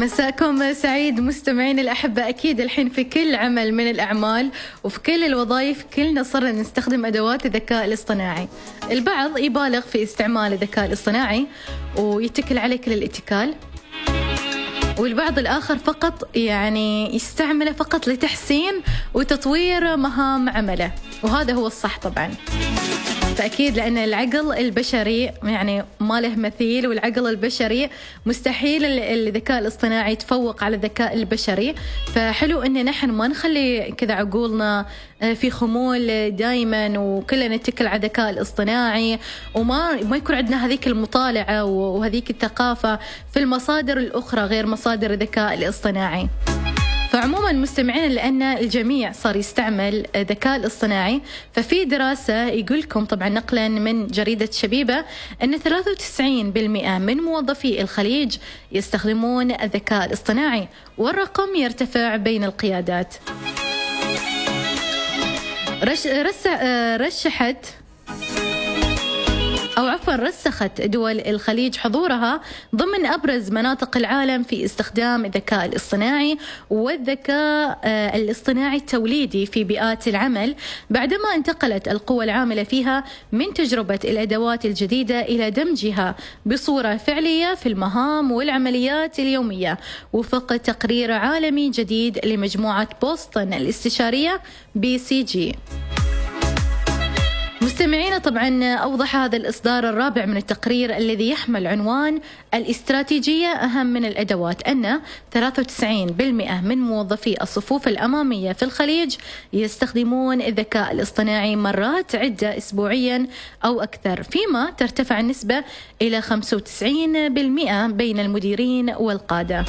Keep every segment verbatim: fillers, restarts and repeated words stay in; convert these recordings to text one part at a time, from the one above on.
مساكم سعيد مستمعين الأحبة. أكيد الحين في كل عمل من الأعمال وفي كل الوظائف كلنا صرنا نستخدم أدوات الذكاء الاصطناعي. البعض يبالغ في استعمال الذكاء الاصطناعي ويتكل عليه كل الاتكال، والبعض الآخر فقط يعني يستعمله فقط لتحسين وتطوير مهام عمله، وهذا هو الصح طبعاً. فأكيد لأن العقل البشري يعني ما له مثيل، والعقل البشري مستحيل الذكاء الاصطناعي يتفوق على الذكاء البشري. فحلو أن نحن ما نخلي كذا عقولنا في خمول دائما وكلنا نتكل على الذكاء الاصطناعي، وما ما يكون عندنا هذيك المطالعة وهذيك الثقافة في المصادر الأخرى غير مصادر الذكاء الاصطناعي. فعموما مستمعين، لأن الجميع صار يستعمل الذكاء الاصطناعي، ففي دراسة يقول لكم طبعا نقلا من جريدة شبيبة أن ثلاثة وتسعين بالمئة من موظفي الخليج يستخدمون الذكاء الاصطناعي، والرقم يرتفع بين القيادات. رش رشحت أو عفوا رسخت دول الخليج حضورها ضمن أبرز مناطق العالم في استخدام الذكاء الاصطناعي والذكاء الاصطناعي التوليدي في بيئات العمل، بعدما انتقلت القوى العاملة فيها من تجربة الأدوات الجديدة إلى دمجها بصورة فعلية في المهام والعمليات اليومية، وفق تقرير عالمي جديد لمجموعة بوسطن الاستشارية بي سي جي. مستمعينا، طبعا أوضح هذا الإصدار الرابع من التقرير الذي يحمل عنوان الاستراتيجية أهم من الأدوات أن ثلاثة وتسعين بالمئة من موظفي الصفوف الأمامية في الخليج يستخدمون الذكاء الاصطناعي مرات عدة أسبوعيا أو أكثر، فيما ترتفع النسبة إلى خمسة وتسعين بالمئة بين المديرين والقادة.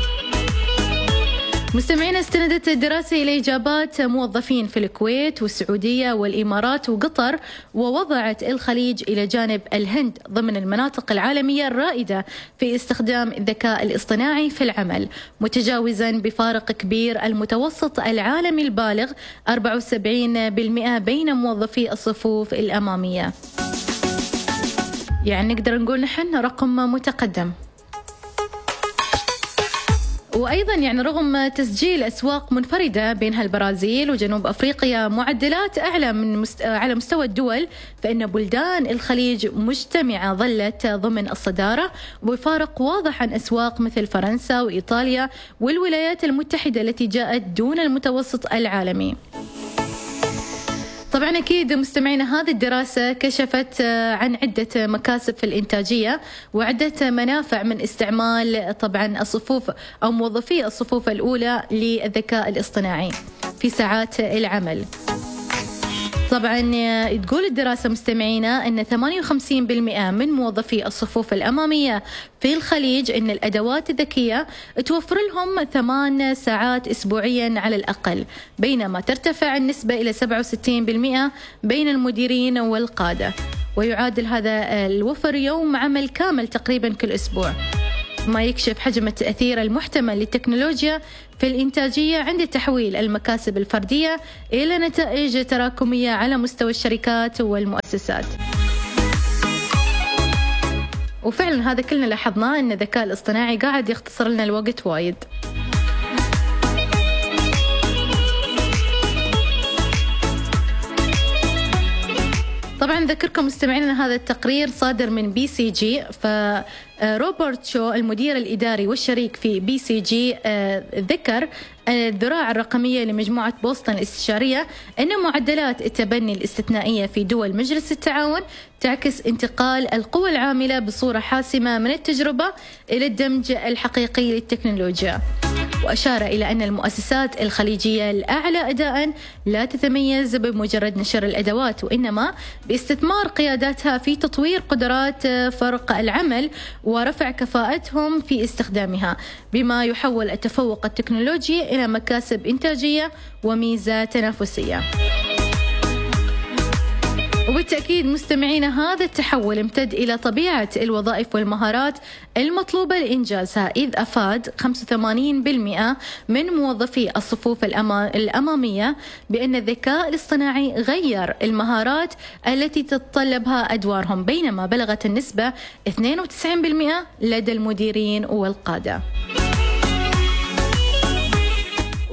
مستمعين، استندت الدراسة إلى إجابات موظفين في الكويت والسعودية والإمارات وقطر، ووضعت الخليج إلى جانب الهند ضمن المناطق العالمية الرائدة في استخدام الذكاء الاصطناعي في العمل، متجاوزا بفارق كبير المتوسط العالمي البالغ أربعة وسبعين بالمئة بين موظفي الصفوف الأمامية. يعني نقدر نقول نحن رقم متقدم. وأيضا يعني رغم تسجيل أسواق منفردة بينها البرازيل وجنوب أفريقيا معدلات أعلى من مست... على مستوى الدول، فإن بلدان الخليج مجتمعة ظلت ضمن الصدارة وبفارق واضح عن أسواق مثل فرنسا وإيطاليا والولايات المتحدة التي جاءت دون المتوسط العالمي. طبعا أكيد مستمعينا، هذه الدراسة كشفت عن عدة مكاسب في الإنتاجية وعدة منافع من استعمال طبعا الصفوف أو موظفي الصفوف الأولى للذكاء الاصطناعي في ساعات العمل. طبعا تقول الدراسة مستمعينا أن ثمانية وخمسين بالمئة من موظفي الصفوف الأمامية في الخليج أن الأدوات الذكية توفر لهم ثمان ساعات أسبوعيا على الأقل، بينما ترتفع النسبة إلى سبعة وستين بالمئة بين المديرين والقادة، ويعادل هذا الوفر يوم عمل كامل تقريبا كل أسبوع، ما يكشف حجم التأثير المحتمل للتكنولوجيا في الإنتاجية عند تحويل المكاسب الفردية إلى نتائج تراكمية على مستوى الشركات والمؤسسات. وفعلا هذا كلنا لاحظناه، أن الذكاء الاصطناعي قاعد يختصر لنا الوقت وايد. طبعا ذكركم مستمعين أن هذا التقرير صادر من بي سي جي. فروبرت شو المدير الإداري والشريك في بي سي جي ذكر الذراع الرقمية لمجموعة بوسطن الاستشارية أن معدلات التبني الاستثنائية في دول مجلس التعاون تعكس انتقال القوى العاملة بصورة حاسمة من التجربة إلى الدمج الحقيقي للتكنولوجيا. وأشار إلى أن المؤسسات الخليجية الأعلى أداءً لا تتميز بمجرد نشر الأدوات، وإنما باستثمار قياداتها في تطوير قدرات فرق العمل ورفع كفاءتهم في استخدامها، بما يحول التفوق التكنولوجي إلى مكاسب إنتاجية وميزة تنافسية. وبالتأكيد مستمعينا، هذا التحول امتد إلى طبيعة الوظائف والمهارات المطلوبة لإنجازها، إذ أفاد خمسة وثمانين بالمئة من موظفي الصفوف الأمامية بأن الذكاء الاصطناعي غير المهارات التي تتطلبها أدوارهم، بينما بلغت النسبة اثنين وتسعين بالمئة لدى المديرين والقادة.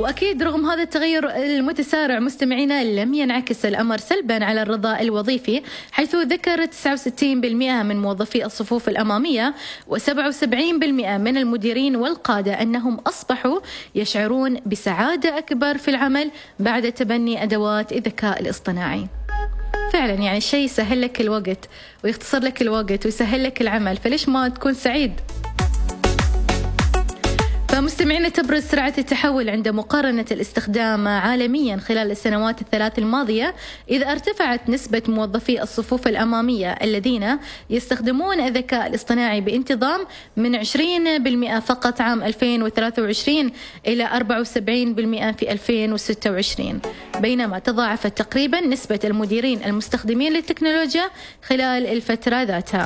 وأكيد رغم هذا التغير المتسارع مستمعينا لم ينعكس الأمر سلبا على الرضا الوظيفي، حيث ذكر تسعة وستين بالمئة من موظفي الصفوف الأمامية وسبعة وسبعين بالمئة من المديرين والقادة أنهم أصبحوا يشعرون بسعادة أكبر في العمل بعد تبني أدوات الذكاء الاصطناعي. فعلا يعني الشيء يسهل لك الوقت ويختصر لك الوقت ويسهل لك العمل، فليش ما تكون سعيد؟ فمستمعينا تبرز سرعة التحول عند مقارنة الاستخدام عالميا خلال السنوات الثلاث الماضية، إذ ارتفعت نسبة موظفي الصفوف الأمامية الذين يستخدمون الذكاء الاصطناعي بانتظام من عشرين بالمئة فقط عام ألفين وثلاثة وعشرين إلى أربعة وسبعين بالمئة في ألفين وستة وعشرين، بينما تضاعفت تقريبا نسبة المديرين المستخدمين للتكنولوجيا خلال الفترة ذاتها.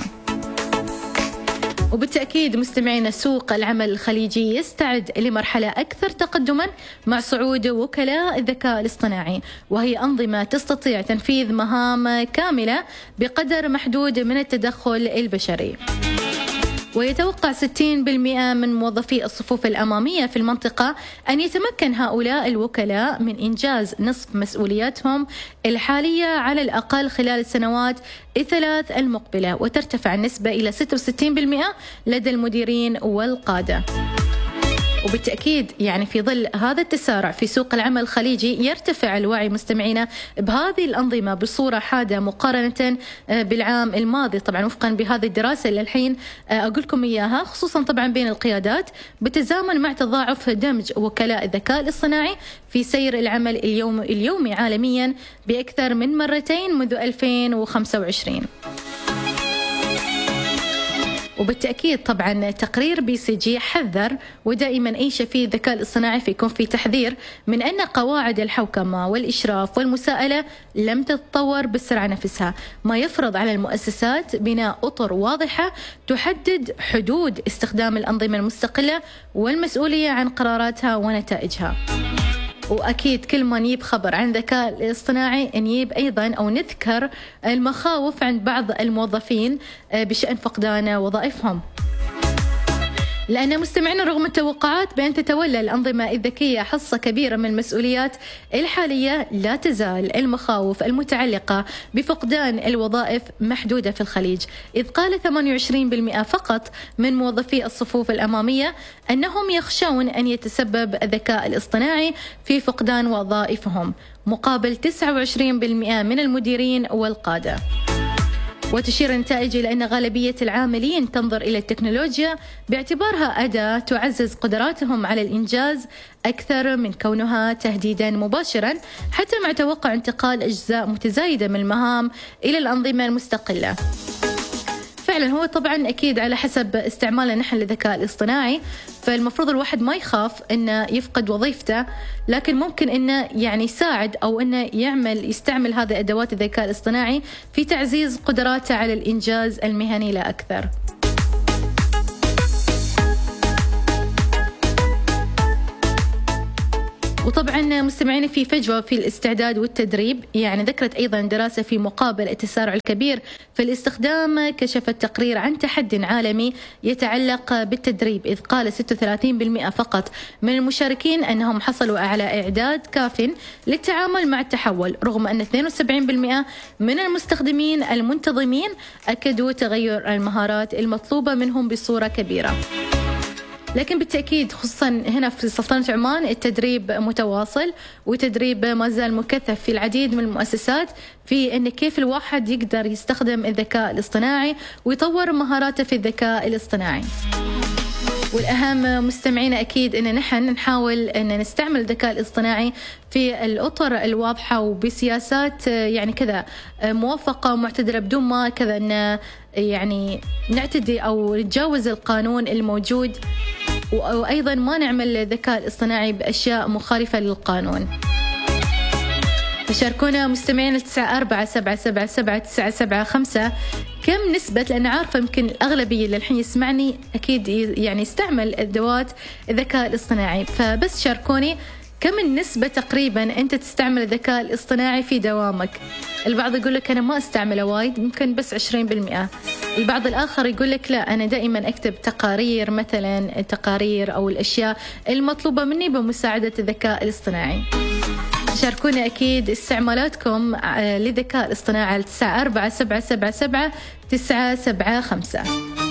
وبالتأكيد مستمعين سوق العمل الخليجي يستعد لمرحلة أكثر تقدما مع صعود وكلاء الذكاء الاصطناعي، وهي أنظمة تستطيع تنفيذ مهام كاملة بقدر محدود من التدخل البشري. ويتوقع ستين بالمئة من موظفي الصفوف الأمامية في المنطقة أن يتمكن هؤلاء الوكلاء من إنجاز نصف مسؤولياتهم الحالية على الأقل خلال السنوات الثلاث المقبلة، وترتفع النسبة إلى ستة وستين بالمئة لدى المديرين والقادة. وبالتأكيد يعني في ظل هذا التسارع في سوق العمل الخليجي يرتفع الوعي مستمعينا بهذه الأنظمة بصورة حادة مقارنة بالعام الماضي، طبعا وفقا بهذه الدراسة اللي الحين أقول لكم إياها، خصوصا طبعا بين القيادات، بتزامن مع تضاعف دمج وكلاء الذكاء الاصطناعي في سير العمل اليوم اليومي عالميا بأكثر من مرتين منذ ألفين وخمسة وعشرين. وبالتأكيد طبعا تقرير بي سي جي حذر، ودائما أي شيء فيه الذكاء الاصطناعي فيكون في تحذير من أن قواعد الحوكمة والإشراف والمساءلة لم تتطور بالسرعة نفسها، ما يفرض على المؤسسات بناء أطر واضحة تحدد حدود استخدام الأنظمة المستقلة والمسؤولية عن قراراتها ونتائجها. وأكيد كل ما نجيب خبر عن الذكاء الاصطناعي نجيب أيضا أو نذكر المخاوف عند بعض الموظفين بشأن فقدان وظائفهم، لأن مستمعين رغم التوقعات بأن تتولى الأنظمة الذكية حصة كبيرة من المسؤوليات الحالية، لا تزال المخاوف المتعلقة بفقدان الوظائف محدودة في الخليج، إذ قال ثمانية وعشرين بالمئة فقط من موظفي الصفوف الأمامية أنهم يخشون أن يتسبب الذكاء الاصطناعي في فقدان وظائفهم، مقابل تسعة وعشرين بالمئة من المديرين والقادة. وتشير النتائج إلى أن غالبية العاملين تنظر إلى التكنولوجيا باعتبارها أداة تعزز قدراتهم على الإنجاز أكثر من كونها تهديدا مباشرا، حتى مع توقع انتقال أجزاء متزايدة من المهام إلى الأنظمة المستقلة. فعلا هو طبعا أكيد على حسب استعمالنا نحن للذكاء الاصطناعي، فالمفروض الواحد ما يخاف إنه يفقد وظيفته، لكن ممكن إنه يعني يساعد أو إنه يعمل يستعمل هذه أدوات الذكاء الاصطناعي في تعزيز قدراته على الإنجاز المهني لا أكثر. وطبعا مستمعين في فجوة في الاستعداد والتدريب، يعني ذكرت أيضا دراسة في مقابل التسارع الكبير في الاستخدام كشفت تقرير عن تحد عالمي يتعلق بالتدريب، إذ قال ستة وثلاثين بالمئة فقط من المشاركين أنهم حصلوا على إعداد كاف للتعامل مع التحول، رغم أن اثنين وسبعين بالمئة من المستخدمين المنتظمين أكدوا تغير المهارات المطلوبة منهم بصورة كبيرة. لكن بالتأكيد خصوصا هنا في سلطنة عمان التدريب متواصل، وتدريب ما زال مكثف في العديد من المؤسسات في أن كيف الواحد يقدر يستخدم الذكاء الاصطناعي ويطور مهاراته في الذكاء الاصطناعي. والأهم مستمعينا أكيد أن نحن نحاول أن نستعمل الذكاء الاصطناعي في الأطر الواضحة وبسياسات يعني كذا موفقة ومعتدلة، بدون ما كذا أن يعني نعتدي أو نتجاوز القانون الموجود، وأيضا ما نعمل الذكاء الاصطناعي بأشياء مخالفة للقانون. فشاركونا مستمعين تسعة أربعة سبعة سبعة سبعة تسعة سبعة خمسة كم نسبة، لأن عارفة يمكن الأغلبية اللي الحين يسمعني أكيد يعني يستعمل أدوات الذكاء الاصطناعي، فبس شاركوني كم النسبة تقريبا أنت تستعمل الذكاء الاصطناعي في دوامك. البعض يقول لك أنا ما أستعمله وايد، ممكن بس عشرين بالمئة. البعض الآخر يقول لك لا، أنا دائما أكتب تقارير، مثلا التقارير أو الأشياء المطلوبة مني بمساعدة الذكاء الاصطناعي. شاركونا أكيد استعمالاتكم للذكاء الاصطناعي على تسعة أربعة سبعة سبعة سبعة تسعة سبعة خمسة.